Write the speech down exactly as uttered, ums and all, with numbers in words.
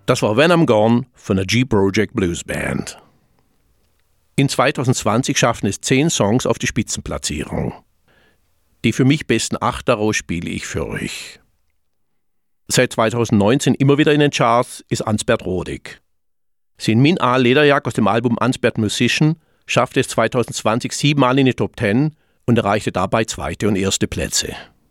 Das war When I'm Gone von der G-Project Blues Band. In zwanzig zwanzig schaffen es zehn Songs auf die Spitzenplatzierung. Die für mich besten acht daraus spiele ich für euch. Seit zwanzig neunzehn immer wieder in den Charts ist Ansbert Rodig. Sein Min A. Lederjack aus dem Album Ansbert Musician schaffte es zwanzig zwanzig siebenmal in die Top Ten und erreichte dabei zweite und erste Plätze.